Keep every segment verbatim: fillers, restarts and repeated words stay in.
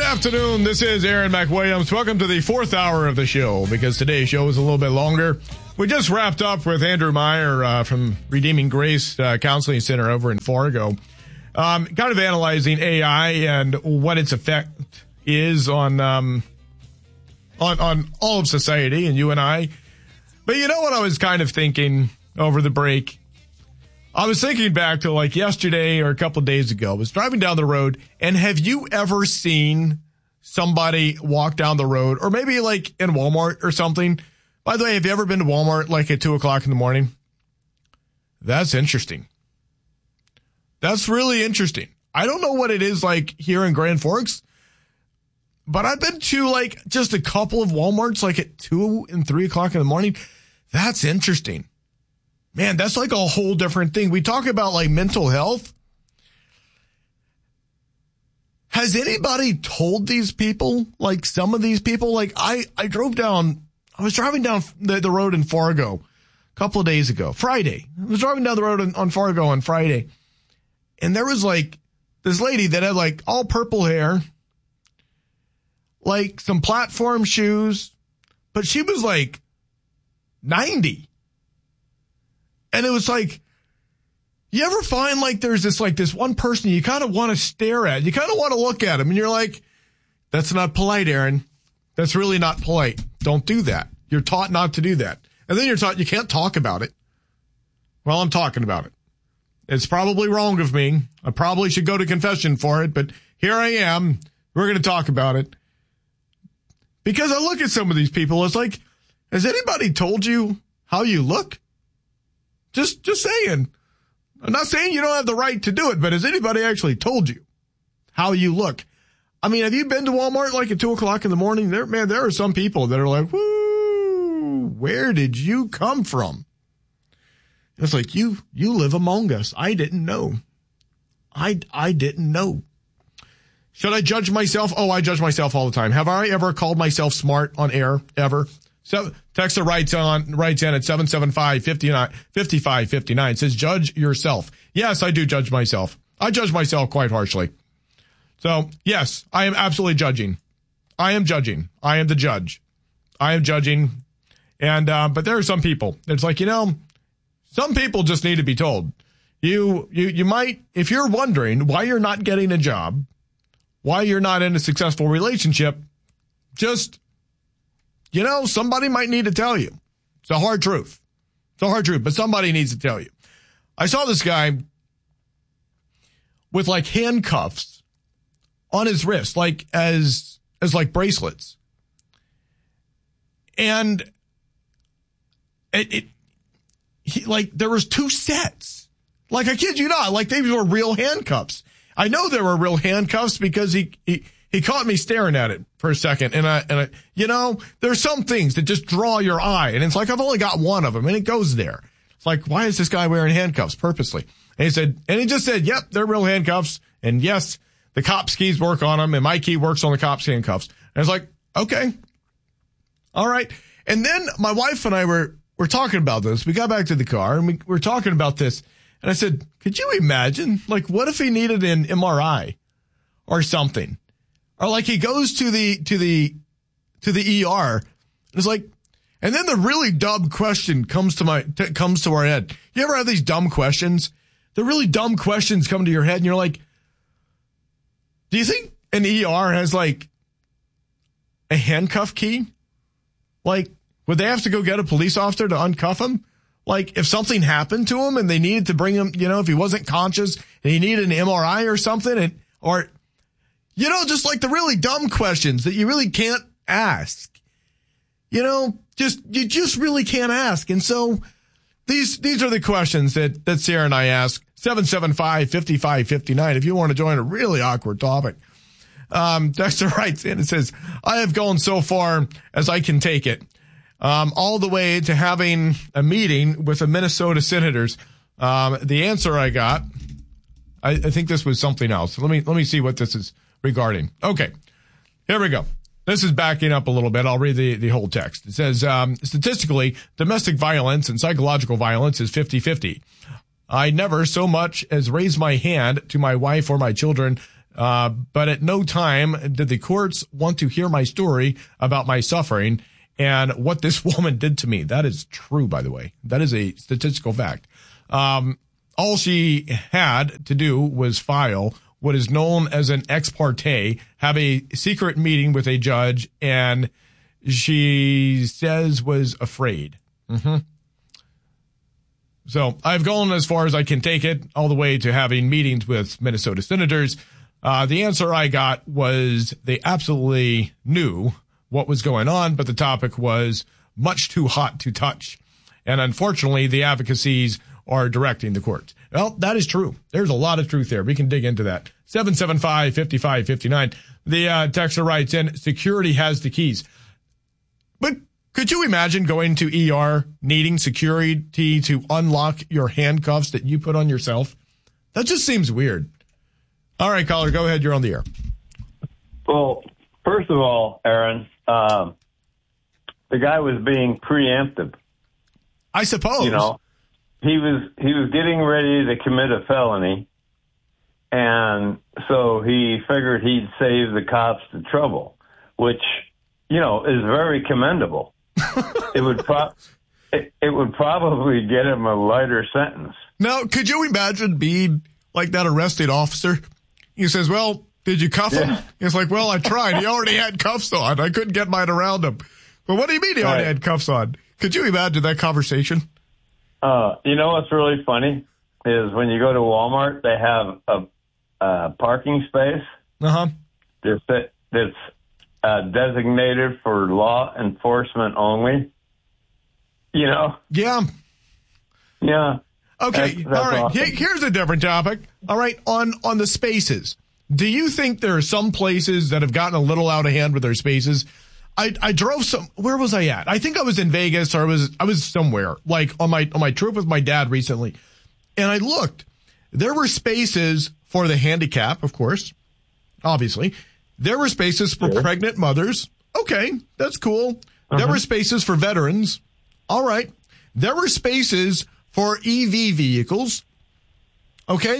afternoon. This is Aaron McWilliams. Welcome to the fourth hour of the show, because today's show is a little bit longer. We just wrapped up with Andrew Meyer uh, from Redeeming Grace uh, Counseling Center over in Fargo, um, kind of analyzing A I and what its effect is on um, on on all of society and you and I. But you know what I was kind of thinking over the break? I was thinking back to like yesterday or a couple of days ago. I was driving down the road, and have you ever seen somebody walk down the road, or maybe like in Walmart or something? By the way, have you ever been to Walmart like at two o'clock in the morning? That's interesting. That's really interesting. I don't know what it is like here in Grand Forks, but I've been to like just a couple of Walmarts like at two and three o'clock in the morning. That's interesting. Man, that's like a whole different thing. We talk about like mental health. Has anybody told these people, like some of these people, like I, I drove down, I was driving down the, the road in Fargo a couple of days ago, Friday. I was driving down the road on, on Fargo on Friday. And there was like this lady that had like all purple hair, like some platform shoes, but she was like ninety. And it was like, you ever find like there's this like this one person you kind of want to stare at. You kind of want to look at him, and you're like, that's not polite, Aaron. That's really not polite. Don't do that. You're taught not to do that. And then you're taught you can't talk about it. Well, I'm talking about it. It's probably wrong of me. I probably should go to confession for it, but here I am. We're going to talk about it. Because I look at some of these people, it's like, has anybody told you how you look? Just, just saying. I'm not saying you don't have the right to do it, but has anybody actually told you how you look? I mean, have you been to Walmart like at two o'clock in the morning? There, man, there are some people that are like, whoo, where did you come from? It's like, you, you live among us. I didn't know. I, I didn't know. Should I judge myself? Oh, I judge myself all the time. Have I ever called myself smart on air ever? So, Texter writes on, writes in at seven seven five, five nine, five five five nine, says, judge yourself. Yes, I do judge myself. I judge myself quite harshly. So, yes, I am absolutely judging. I am judging. I am the judge. I am judging. And, uh, but there are some people. It's like, you know, some people just need to be told. You, you, you might, if you're wondering why you're not getting a job, why you're not in a successful relationship, just, you know, somebody might need to tell you. It's a hard truth. It's a hard truth, but somebody needs to tell you. I saw this guy with like handcuffs on his wrist, like as, as like bracelets. And it, it he, like there was two sets. Like I kid you not, like these were real handcuffs. I know there were real handcuffs because he, he, He caught me staring at it for a second, and I, and I, you know, there's some things that just draw your eye, and it's like, I've only got one of them, and it goes there. It's like, why is this guy wearing handcuffs purposely? And he said, and he just said, yep, they're real handcuffs, and yes, the cop's keys work on them, and my key works on the cop's handcuffs. And I was like, okay. All right. And then my wife and I were, were talking about this. We got back to the car, and we were talking about this, and I said, could you imagine, like, what if he needed an M R I or something? Or like he goes to the, to the, to the E R. And it's like, and then the really dumb question comes to my, t- comes to our head. You ever have these dumb questions? The really dumb questions come to your head and you're like, do you think an E R has like a handcuff key? Like, would they have to go get a police officer to uncuff him? Like if something happened to him and they needed to bring him, you know, if he wasn't conscious and he needed an M R I or something, and, or, you know, just like the really dumb questions that you really can't ask. You know, just, you just really can't ask. And so these, these are the questions that, that Sarah and I ask. seven seven five, five five five nine if you want to join a really awkward topic. Um, Dexter writes in and says, I have gone so far as I can take it. Um, all the way to having a meeting with the Minnesota Senators. Um, the answer I got, I, I think this was something else. Let me, let me see what this is regarding. Okay, here we go. This is backing up a little bit. I'll read the, the whole text. It says, um, statistically, domestic violence and psychological violence is fifty-fifty. I never so much as raised my hand to my wife or my children Uh, but at no time did the courts want to hear my story about my suffering and what this woman did to me. That is true, by the way. That is a statistical fact. Um, all she had to do was file what is known as an ex parte, have a secret meeting with a judge, and she says was afraid. Mm-hmm. So I've gone as far as I can take it, all the way to having meetings with Minnesota senators. Uh, the answer I got was they absolutely knew what was going on, but the topic was much too hot to touch. And unfortunately, the advocacies are directing the courts. Well, that is true. There's a lot of truth there. We can dig into that. seven seven five, five five five nine. The uh, texter writes in, security has the keys. But could you imagine going to E R needing security to unlock your handcuffs that you put on yourself? That just seems weird. All right, caller, go ahead. You're on the air. Well, first of all, Aaron, um, the guy was being preemptive. I suppose. You know, he was he was getting ready to commit a felony, and so he figured he'd save the cops the trouble, which, you know, is very commendable. it would pro- it, it would probably get him a lighter sentence. Now, could you imagine being like that arresting officer? He says, well, did you cuff him? Yeah. It's like, well, I tried. He already had cuffs on. I couldn't get mine around him. But what do you mean he already right. had cuffs on? Could you imagine that conversation? Uh, you know what's really funny is when you go to Walmart, they have a, a parking space uh-huh. that's, that's uh, designated for law enforcement only. You know? Yeah. Yeah. Okay. That's, that's all right. awesome. Here's a different topic. All right. On on the spaces, do you think there are some places that have gotten a little out of hand with their spaces? I, I drove some. Where was I at? I think I was in Vegas, or I was I was somewhere like on my on my trip with my dad recently, and I looked. There were spaces for the handicap, of course. Obviously, there were spaces for yeah. pregnant mothers. Okay, that's cool. Uh-huh. There were spaces for veterans. All right. There were spaces for E V vehicles. Okay.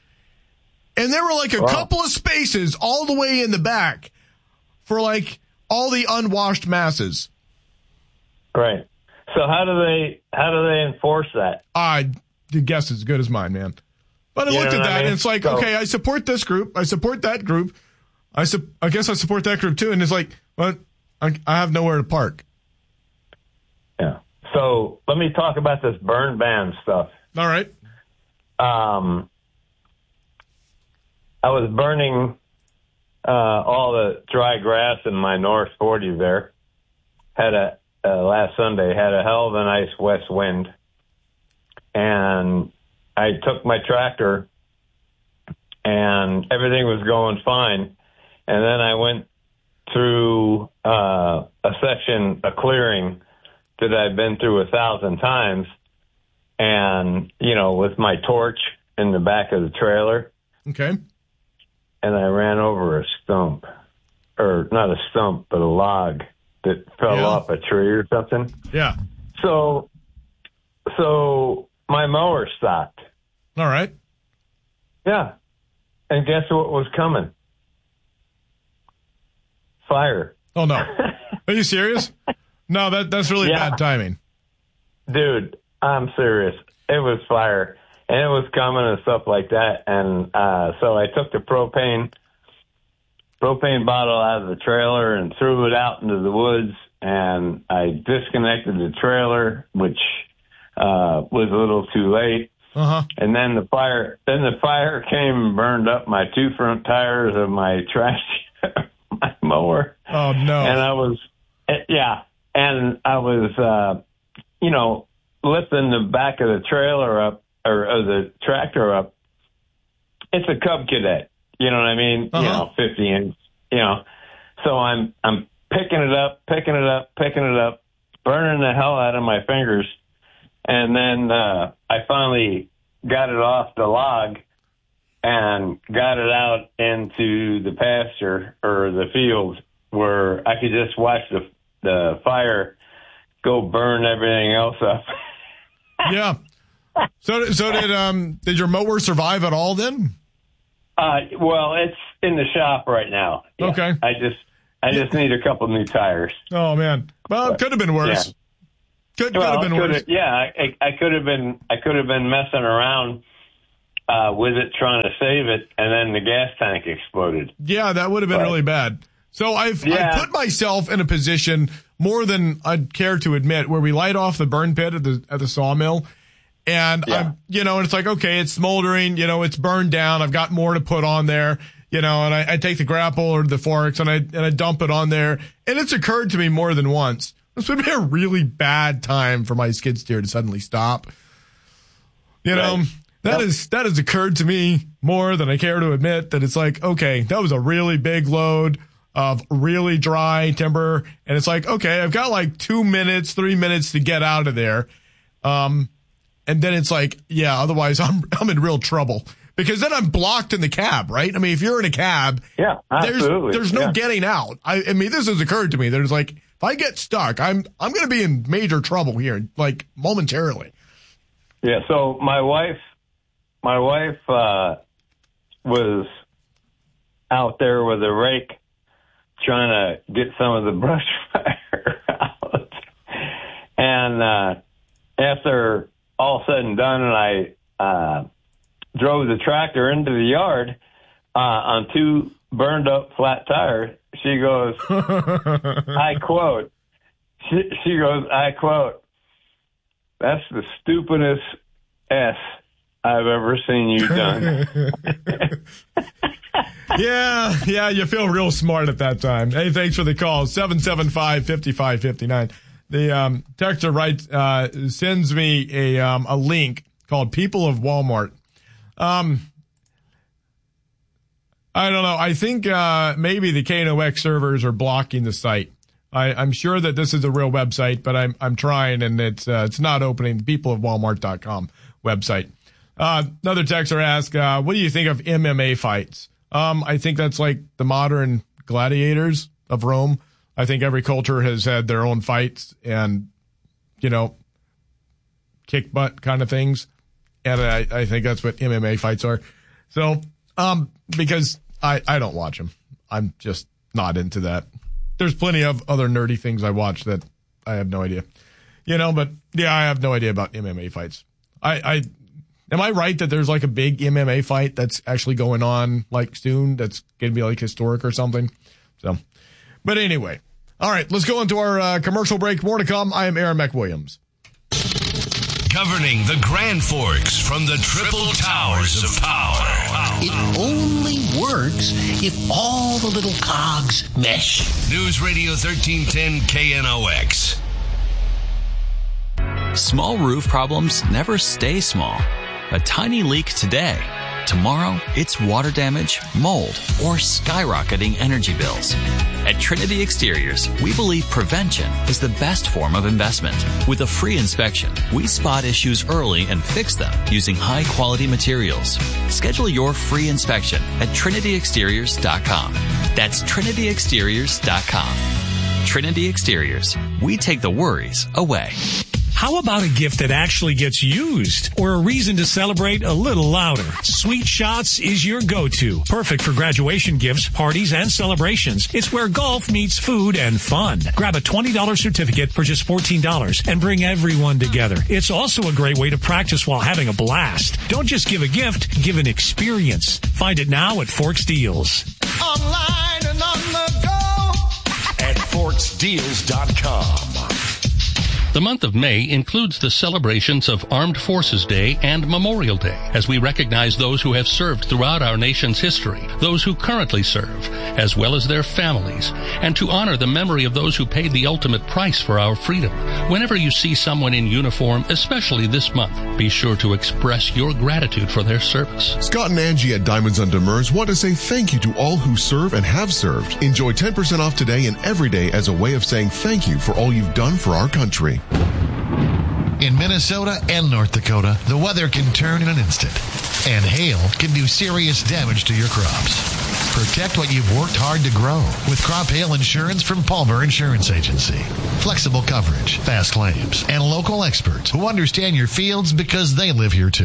And there were like a wow. couple of spaces all the way in the back for like all the unwashed masses. Right. So how do they how do they enforce that? I the guess is as good as mine, man. But I You looked know at that I mean? and it's like, so, okay, I support this group. I support that group. I su- I guess I support that group too. And it's like, well, I, I have nowhere to park. Yeah. So let me talk about this burn ban stuff. All right. Um, I was burning uh, all the dry grass in my North forty there. Had a uh, last Sunday had a hell of a nice west wind, and I took my tractor, and everything was going fine. And then I went through uh, a section, a clearing that I've been through a thousand times, and, you know, with my torch in the back of the trailer. Okay. And I ran over a stump, or not a stump, but a log that fell Yeah. off a tree or something. Yeah. So, so my mower stopped. All right. Yeah. And guess what was coming? Fire. Oh, no. Are you serious? No, that that's really Yeah. bad timing. Dude, I'm serious. It was fire, and it was coming and stuff like that. And uh, so I took the propane propane bottle out of the trailer and threw it out into the woods, and I disconnected the trailer, which uh, was a little too late. Uh-huh. And then the fire, then the fire came and burned up my two front tires of my trash my mower. Oh, no. And I was, yeah, and I was, uh, you know, lifting the back of the trailer up, or, or the tractor up. It's a Cub Cadet, you know what I mean? Uh-huh. You know, fifty inch, you know. So I'm, I'm picking it up, picking it up, picking it up, burning the hell out of my fingers. And then uh, I finally got it off the log and got it out into the pasture or the field where I could just watch the the fire go burn everything else up. Yeah. So so did um did your mower survive at all then? Uh, well, it's in the shop right now. Yeah. Okay. I just I just need a couple new tires. Oh man. Well, it could have been worse. Yeah. Could, well, could have been worse. Yeah, I, I could have been I could have been messing around uh, with it, trying to save it, and then the gas tank exploded. Yeah, that would have been but, really bad. So I've yeah. I put myself in a position more than I'd care to admit, where we light off the burn pit at the at the sawmill, and yeah. I'm you know, and it's like, okay, it's smoldering, you know, it's burned down. I've got more to put on there, you know, and I, I take the grapple or the forks and I and I dump it on there, and it's occurred to me more than once. This would be a really bad time for my skid steer to suddenly stop. You know, right. that yep. is that has occurred to me more than I care to admit. That it's like, okay, that was a really big load of really dry timber, and it's like, okay, I've got like two minutes, three minutes to get out of there, um, and then it's like, yeah, otherwise I'm I'm in real trouble, because then I'm blocked in the cab, right? I mean, if you're in a cab, yeah, absolutely. there's there's no yeah. getting out. I, I mean, this has occurred to me. There's like, if I get stuck, I'm I'm going to be in major trouble here, like momentarily. Yeah. So my wife, my wife uh, was out there with a rake, trying to get some of the brush fire out. And uh, after all said and done, and I uh, drove the tractor into the yard uh, on two burned up flat tires, she goes, I quote, she, she goes, I quote, "That's the stupidest S I've ever seen you done." Yeah, yeah, you feel real smart at that time. Hey, thanks for the call. seven seven five, five five five nine. The um, texter writes, uh, sends me a um, a link called People of Walmart. Um, I don't know. I think uh, maybe the K N O X servers are blocking the site. I, I'm sure that this is a real website, but I'm I'm trying, and it's uh, it's not opening. The people of walmart dot com website. Uh, another texter asked, uh, what do you think of M M A fights? Um, I think that's like the modern gladiators of Rome. I think every culture has had their own fights and, you know, kick butt kind of things. And I, I think that's what M M A fights are. So, um, because I, I don't watch them. I'm just not into that. There's plenty of other nerdy things I watch that I have no idea. You know, but yeah, I have no idea about M M A fights. I, I, Am I right that there's like a big M M A fight that's actually going on like soon? That's going to be like historic or something. So, but anyway, all right, let's go into our uh, commercial break. More to come. I am Aaron McWilliams. Governing the Grand Forks from the Triple Towers of Power. It only works if all the little cogs mesh. News Radio thirteen ten K N O X. Small roof problems never stay small. A tiny leak today. Tomorrow, it's water damage, mold, or skyrocketing energy bills. At Trinity Exteriors, we believe prevention is the best form of investment. With a free inspection, we spot issues early and fix them using high-quality materials. Schedule your free inspection at trinity exteriors dot com. That's trinity exteriors dot com. Trinity Exteriors. We take the worries away. How about a gift that actually gets used or a reason to celebrate a little louder? Sweet Shots is your go-to. Perfect for graduation gifts, parties, and celebrations. It's where golf meets food and fun. Grab a twenty dollars certificate for just fourteen dollars and bring everyone together. It's also a great way to practice while having a blast. Don't just give a gift, give an experience. Find it now at Forks Deals. Online and on the go at forks deals dot com. The month of May includes the celebrations of Armed Forces Day and Memorial Day, as we recognize those who have served throughout our nation's history, those who currently serve, as well as their families, and to honor the memory of those who paid the ultimate price for our freedom. Whenever you see someone in uniform, especially this month, be sure to express your gratitude for their service. Scott and Angie at Diamonds on Demers want to say thank you to all who serve and have served. Enjoy ten percent off today and every day as a way of saying thank you for all you've done for our country. In Minnesota and North Dakota, the weather can turn in an instant, and hail can do serious damage to your crops. Protect what you've worked hard to grow with crop hail insurance from Palmer Insurance Agency. Flexible coverage, fast claims, and local experts who understand your fields because they live here too.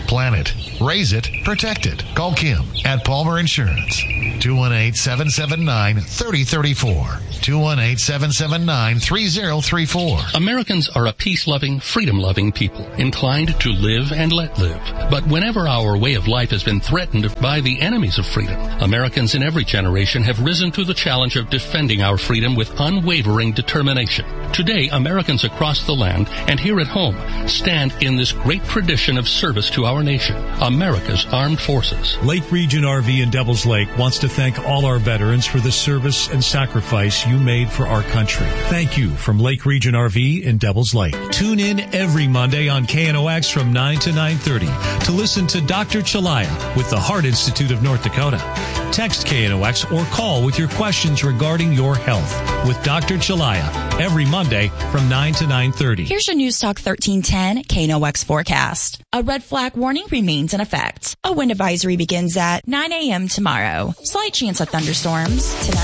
Plan it, raise it, protect it. Call Kim at Palmer Insurance. two one eight, seven seven nine, three zero three four. two one eight, seven seven nine, three zero three four. Americans are a peace-loving, freedom-loving people, inclined to live and let live. But whenever our way of life has been threatened by the enemies of freedom, Americans in every generation have risen to the challenge of defending our freedom with unwavering determination. Today, Americans across the land and here at home stand in this great tradition of service to our nation, America's Armed Forces. Lake Region R V in Devils Lake wants to thank all our veterans for the service and sacrifice you made for our country. Thank you from Lake Region R V in Devils Lake. Tune in every Monday on K N O X from nine to nine thirty to listen to Doctor Chalaya with the Heart Institute of North Dakota. Text K N O X or call with your questions regarding your health with Doctor Chalaya every Monday from nine to nine thirty. Here's your News Talk thirteen ten K N O X forecast. A red flag warning remains in effect. A wind advisory begins at nine a.m. tomorrow. Slight chance of thunderstorms tonight.